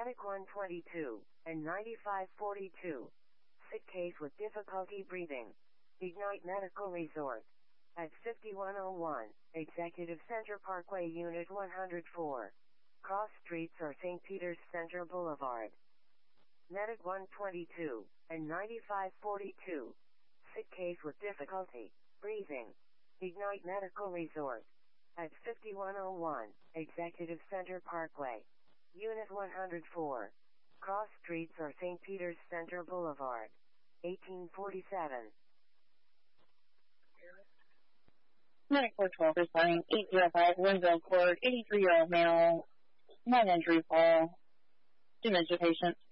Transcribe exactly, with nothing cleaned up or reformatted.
Medic one twenty-two and ninety-five forty-two. Sick case with difficulty breathing. Ignite Medical Resort. At fifty-one oh one, Executive Center Parkway, Unit one oh four. Cross Streets or Saint Peter's Center Boulevard. Medic one twenty-two and ninety-five forty-two. Sick case with difficulty breathing. Ignite Medical Resort. At fifty-one oh one, Executive Center Parkway, Unit one oh four. Cross Streets or Saint Peter's Center Boulevard. eighteen forty-seven. Medic four twelve responding, eight oh five, Winville Court, eighty-three-year-old male, non-injury fall, dementia patient.